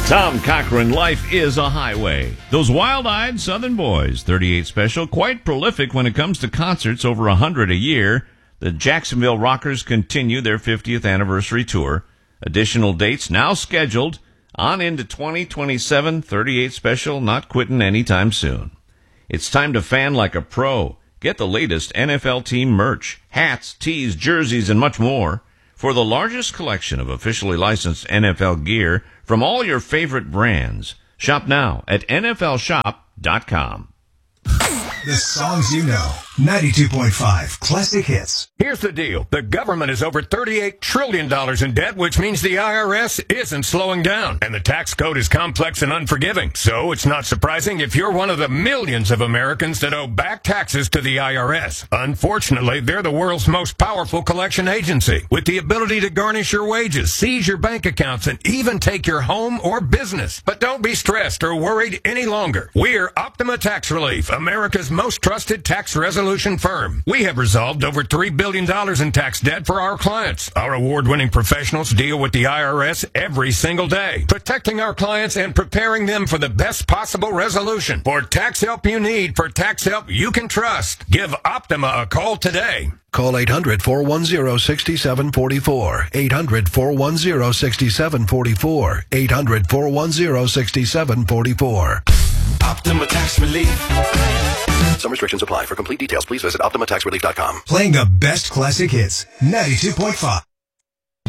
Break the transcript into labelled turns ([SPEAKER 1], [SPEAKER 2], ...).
[SPEAKER 1] Tom Cochran, life is a highway. Those wild-eyed Southern boys, 38 Special, quite prolific when it comes to concerts, over 100 a year. The Jacksonville Rockers continue their 50th anniversary tour. Additional dates now scheduled on into 2027. 38 Special, not quitting anytime soon. It's time to fan like a pro. Get the latest NFL team merch, hats, tees, jerseys, and much more. For the largest collection of officially licensed NFL gear from all your favorite brands, shop now at nflshop.com.
[SPEAKER 2] The songs you know. 92.5 Classic Hits.
[SPEAKER 3] Here's the deal. The government is over $38 trillion in debt, which means the IRS isn't slowing down. And the tax code is complex and unforgiving. So it's not surprising if you're one of the millions of Americans that owe back taxes to the IRS. Unfortunately, they're the world's most powerful collection agency, with the ability to garnish your wages, seize your bank accounts, and even take your home or business. But don't be stressed or worried any longer. We're Optima Tax Relief, America's most trusted tax resolution firm. We have resolved over $3 billion in tax debt for our clients. Our award-winning professionals deal with the IRS every single day, protecting our clients and preparing them for the best possible resolution. For tax help you need, for tax help you can trust, give Optima a call today.
[SPEAKER 4] Call 800-410-6744. 800-410-6744. 800-410-6744.
[SPEAKER 5] Optima Tax Relief.
[SPEAKER 4] Some restrictions apply. For complete details, please visit OptimaTaxRelief.com.
[SPEAKER 2] Playing the best classic hits. 92.5.